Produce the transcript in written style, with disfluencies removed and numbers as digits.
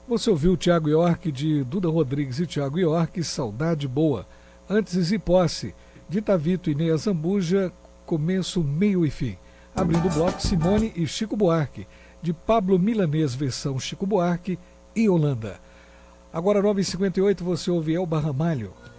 Você ouviu Tiago York de Duda Rodrigues e Tiago York, Saudade Boa. Antes e Posse, de Tavito e Neia Zambuja, Começo, Meio e Fim. Abrindo o bloco, Simone e Chico Buarque, de Pablo Milanês, versão Chico Buarque e Holanda. Agora 9h58, você ouve Elba Ramalho.